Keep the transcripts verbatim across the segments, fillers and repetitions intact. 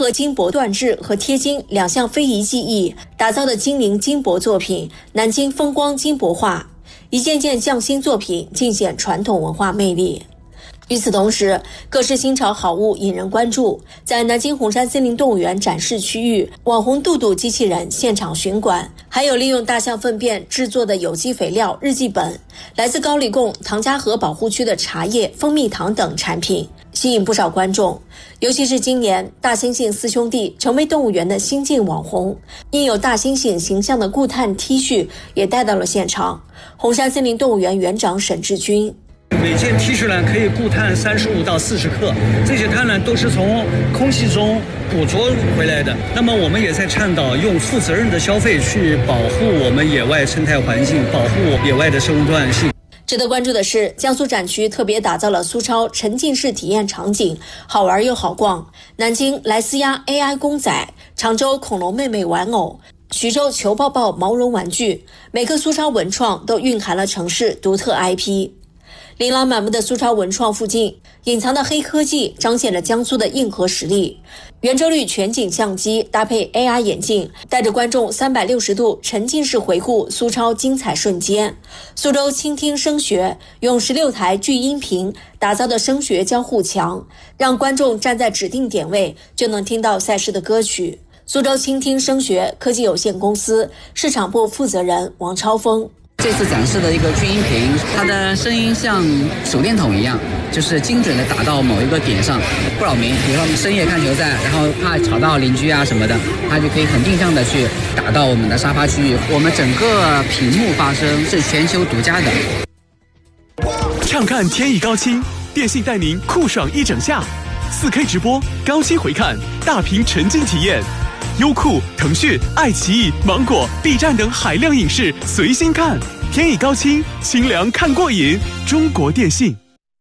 合金箔缎制和贴金两项非遗技艺打造的精灵金箔作品南京风光金箔画，一件件匠心作品尽显传统文化魅力。与此同时，各式新潮好物引人关注，在南京红山森林动物园展示区域，网红杜杜机器人现场巡馆，还有利用大象粪便制作的有机肥料日记本，来自高黎贡、唐家河保护区的茶叶、蜂蜜糖等产品，吸引不少观众。尤其是今年，大猩猩四兄弟成为动物园的新晋网红，印有大猩猩形象的固碳 T 恤也带到了现场。红山森林动物园园长沈志军， 每件 T 恤呢可以固碳三十五到四十克，这些碳呢都是从空气中捕捉回来的。那么我们也在倡导用负责任的消费去保护我们野外生态环境，保护野外的生物多样性。 值得关注的是，江苏展区特别打造了苏超沉浸式体验场景，好玩又好逛。南京莱斯鸭 A I 公仔，常州恐龙妹妹玩偶，徐州球抱抱毛绒玩具，每个苏超文创都蕴含了城市独特 I P。琳琅满目的苏超文创附近，隐藏的黑科技彰显了江苏的硬核实力。圆周率全景相机搭配 A R 眼镜，带着观众三百六十度沉浸式回顾苏超精彩瞬间。苏州倾听声学用十六台巨音频打造的声学交互墙，让观众站在指定点位就能听到赛事的歌曲。苏州倾听声学科技有限公司市场部负责人王超峰， 这次展示的一个巨音频，它的声音像手电筒一样，就是精准的打到某一个点上。不扰民，比如说我们深夜看球赛，然后怕吵到邻居啊什么的，它就可以很定向的去打到我们的沙发区域。我们整个屏幕发声是全球独家的。 畅看天意高清，电信带您酷爽一整夏，四 K 直播，高清回看，大屏沉浸体验。优酷、腾讯、爱奇艺、芒果、B 站等海量影视随心看，天意高清，清凉看过瘾。中国电信。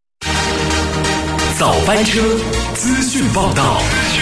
早班车，资讯报道。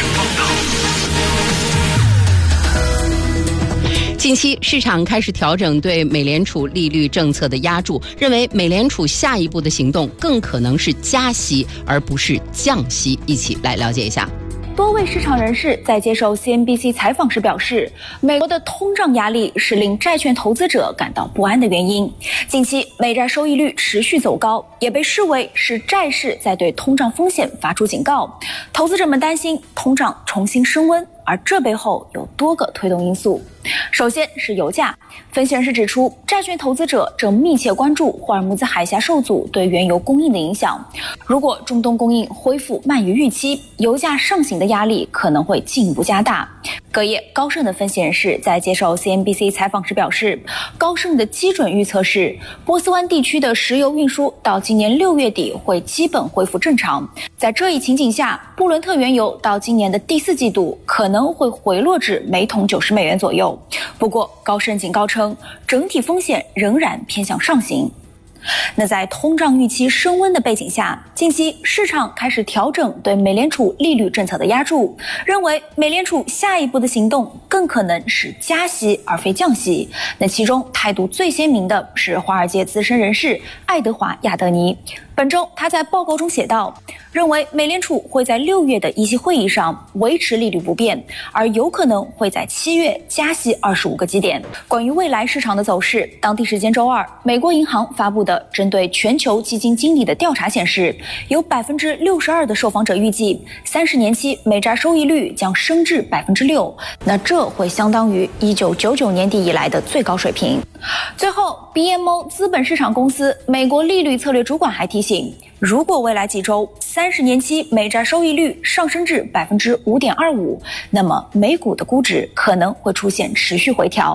近期市场开始调整对美联储利率政策的压注，认为美联储下一步的行动更可能是加息而不是降息。一起来了解一下。 多位市场人士在接受 C N B C 采访时表示，美国的通胀压力是令债券投资者感到不安的原因。近期美债收益率持续走高，也被视为是债市在对通胀风险发出警告。投资者们担心通胀重新升温，而这背后有多个推动因素。首先是油价，分析人士指出，债券投资者正密切关注霍尔木兹海峡受阻对原油供应的影响。如果中东供应恢复慢于预期，油价上行的压力可能会进一步加大。隔夜，高盛的分析人士在接受 C N B C 采访时表示，高盛的基准预测是波斯湾地区的石油运输到今年六月底会基本恢复正常。在这一情景下，布伦特原油到今年的第四季度可能会回落至每桶九十美元左右。不过，高盛警告称，整体风险仍然偏向上行。那在通胀预期升温的背景下，近期市场开始调整对美联储利率政策的压注，认为美联储下一步的行动更可能是加息而非降息。那其中态度最鲜明的是华尔街资深人士爱德华·亚德尼。本周他在报告中写道，认为美联储会在六月的议息会议上维持利率不变，而有可能会在七月加息二十五个基点。关于未来市场的走势，当地时间周二，美国银行发布的针对全球基金经理的调查显示，有百分之六十二的受访者预计三十年期美债收益率将升至百分之六，那这会相当于一九九九年底以来的最高水平。最后 B M O 资本市场公司美国利率策略主管还提醒，如果未来几周三十年期美债收益率上升至百分之五点二五，那么美股的估值可能会出现持续回调。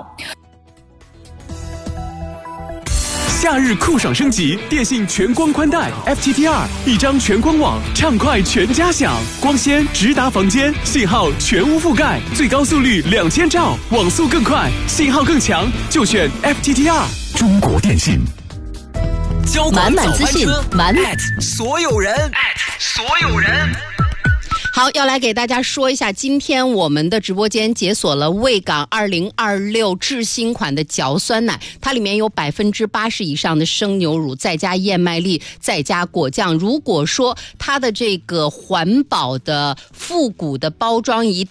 夏日酷爽升级，电信全光宽带 F T T 二，一张全光网，畅快全家享，光纤直达房间，信号全无覆盖，最高速率两千兆，网速更快，信号更强，就选 F T T 二。 中国电信。 满满资讯，满满所有人，所有人。 好，要来给大家说一下，今天我们的直播间解锁了卫岗二零二六智新款的嚼酸奶，它里面有百分之八十以上的生牛乳，再加燕麦粒，再加果酱。如果说它的这个环保的复古的包装一